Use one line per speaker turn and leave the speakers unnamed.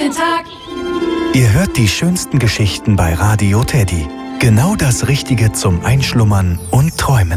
den Tag.
Ihr hört die schönsten Geschichten bei Radio Teddy. Genau das Richtige zum Einschlummern und Träumen.